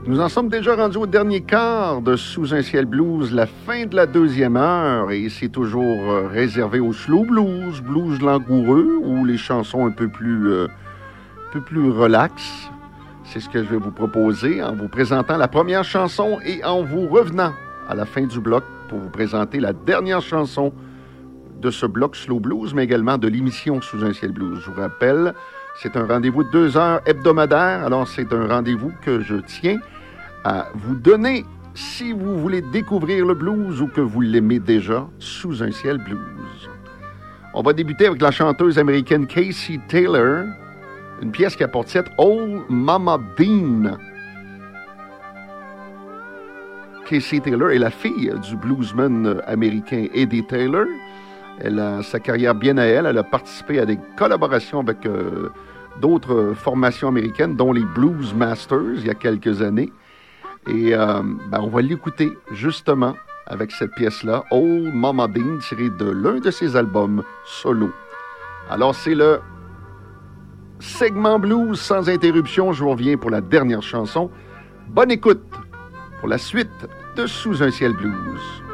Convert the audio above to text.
Nous en sommes déjà rendus au dernier quart de Sous un ciel blues, la fin de la deuxième heure, et c'est toujours réservé au slow blues, blues langoureux, ou les chansons un peu plus relax. C'est ce que je vais vous proposer en vous présentant la première chanson et en vous revenant à la fin du bloc pour vous présenter la dernière chanson de ce bloc slow blues, mais également de l'émission Sous un ciel blues. Je vous rappelle, c'est un rendez-vous de 2 heures hebdomadaire, alors c'est un rendez-vous que je tiens à vous donner si vous voulez découvrir le blues ou que vous l'aimez déjà, Sous un ciel blues. On va débuter avec la chanteuse américaine Casey Taylor, une pièce qui a pour titre Old Mama Dean. Casey Taylor est la fille du bluesman américain Eddie Taylor. Elle a sa carrière bien à elle. Elle a participé à des collaborations avec d'autres formations américaines, dont les Blues Masters, il y a quelques années. Et on va l'écouter justement avec cette pièce-là, Old Mama Dean, tirée de l'un de ses albums solo. Alors, c'est le segment blues sans interruption. Je vous reviens pour la dernière chanson. Bonne écoute pour la suite de Sous un ciel blues.